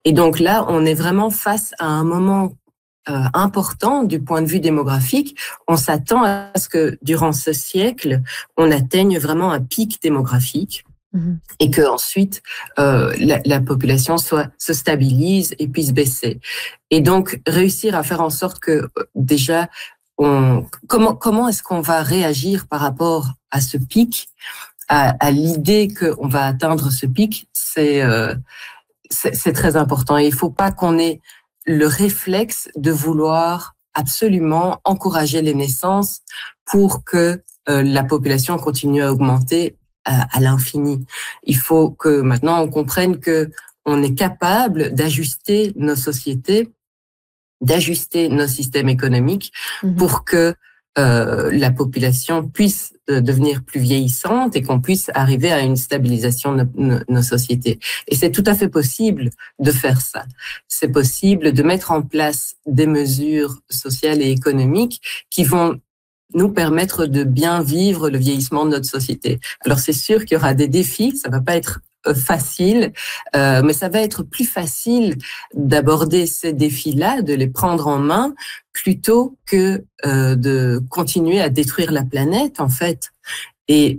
Et donc là, on est vraiment face à un moment important du point de vue démographique. On s'attend à ce que durant ce siècle, on atteigne vraiment un pic démographique. Et que ensuite la population se stabilise et puisse baisser. Et donc réussir à faire en sorte que déjà comment est-ce qu'on va réagir par rapport à ce pic, à l'idée qu'on va atteindre ce pic, c'est très important. Et il faut pas qu'on ait le réflexe de vouloir absolument encourager les naissances pour que la population continue à augmenter à l'infini. Il faut que maintenant on comprenne que on est capable d'ajuster nos sociétés, d'ajuster nos systèmes économiques pour que la population puisse devenir plus vieillissante et qu'on puisse arriver à une stabilisation de nos sociétés. Et c'est tout à fait possible de faire ça. C'est possible de mettre en place des mesures sociales et économiques qui vont nous permettre de bien vivre le vieillissement de notre société. Alors c'est sûr qu'il y aura des défis, ça va pas être facile, mais ça va être plus facile d'aborder ces défis-là, de les prendre en main, plutôt que de continuer à détruire la planète en fait, et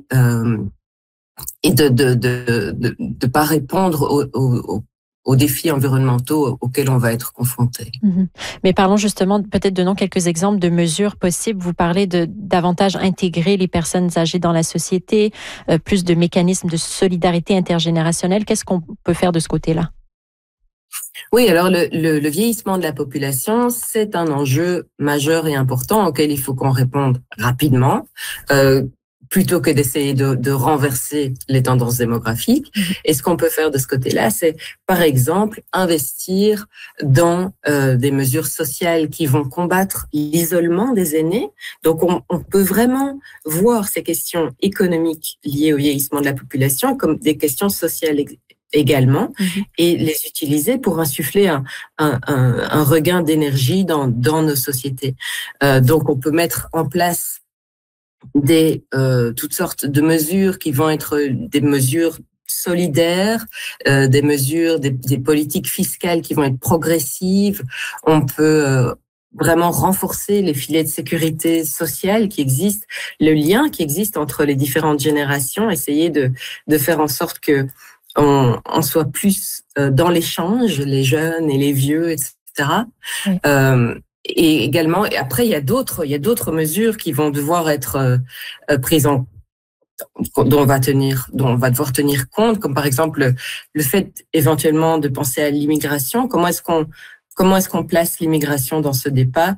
de pas répondre aux défis environnementaux auxquels on va être confronté. Mais parlons justement, peut-être donnons quelques exemples de mesures possibles. Vous parlez de davantage intégrer les personnes âgées dans la société, plus de mécanismes de solidarité intergénérationnelle. Qu'est-ce qu'on peut faire de ce côté-là? Oui, alors le vieillissement de la population, c'est un enjeu majeur et important auquel il faut qu'on réponde rapidement. Plutôt que d'essayer de renverser les tendances démographiques. Et ce qu'on peut faire de ce côté-là, c'est, par exemple, investir dans des mesures sociales qui vont combattre l'isolement des aînés. Donc, on peut vraiment voir ces questions économiques liées au vieillissement de la population comme des questions sociales également, et les utiliser pour insuffler un regain d'énergie dans nos sociétés. Donc, on peut mettre en place toutes sortes de mesures qui vont être des mesures solidaires, des politiques fiscales qui vont être progressives. On peut vraiment renforcer les filets de sécurité sociale qui existent, le lien qui existe entre les différentes générations, essayer de faire en sorte que on soit plus dans l'échange, les jeunes et les vieux, etc. Et également, et après, il y a d'autres mesures qui vont devoir être prises dont on va devoir tenir compte, comme par exemple le fait éventuellement de penser à l'immigration. Comment est-ce qu'on place l'immigration dans ce débat?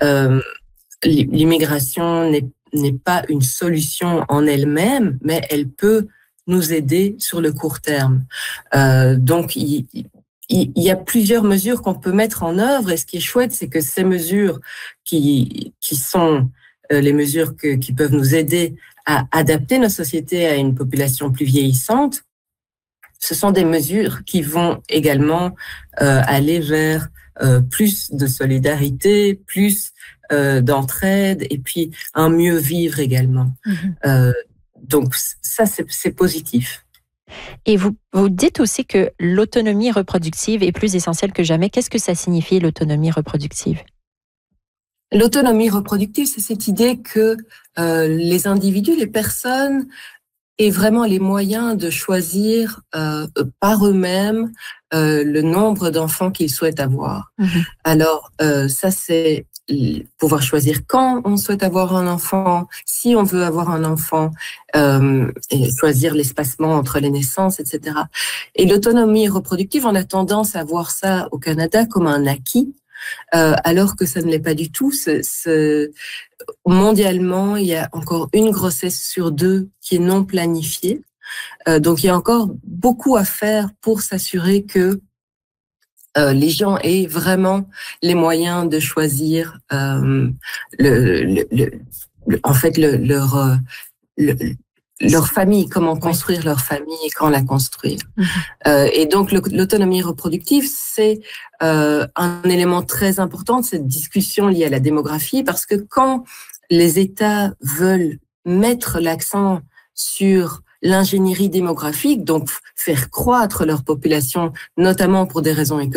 L'immigration n'est pas une solution en elle-même, mais elle peut nous aider sur le court terme. Donc, il y a plusieurs mesures qu'on peut mettre en œuvre, et ce qui est chouette, c'est que ces mesures qui sont les mesures qui peuvent nous aider à adapter nos sociétés à une population plus vieillissante, ce sont des mesures qui vont également aller vers plus de solidarité, plus d'entraide, et puis un mieux vivre également. Donc ça, c'est positif. Et vous dites aussi que l'autonomie reproductive est plus essentielle que jamais. Qu'est-ce que ça signifie, l'autonomie reproductive? L'autonomie reproductive, c'est cette idée que les individus, les personnes, aient vraiment les moyens de choisir par eux-mêmes le nombre d'enfants qu'ils souhaitent avoir. Alors, ça, c'est pouvoir choisir quand on souhaite avoir un enfant, si on veut avoir un enfant, et choisir l'espacement entre les naissances, etc. Et l'autonomie reproductive, on a tendance à voir ça au Canada comme un acquis, alors que ça ne l'est pas du tout. Mondialement, il y a encore une grossesse sur 2 qui est non planifiée. Donc, il y a encore beaucoup à faire pour s'assurer que les gens aient vraiment les moyens de choisir leur famille, comment construire leur famille et quand la construire. Et donc l'autonomie reproductive, c'est un élément très important de cette discussion liée à la démographie, parce que quand les États veulent mettre l'accent sur l'ingénierie démographique, donc faire croître leur population, notamment pour des raisons économiques,